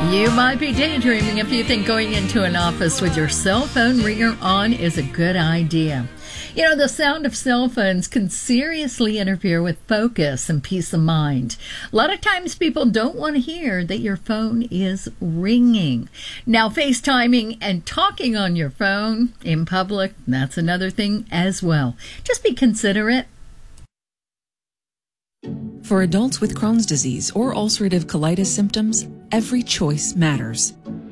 You might be daydreaming if you think going into an office with your cell phone ringer on is a good idea. You know, the sound of cell phones can seriously interfere with focus and peace of mind. A lot of times people don't want to hear that your phone is ringing. Now, FaceTiming and talking on your phone in public, that's another thing as well. Just be considerate. For adults with Crohn's disease or ulcerative colitis symptoms, every choice matters.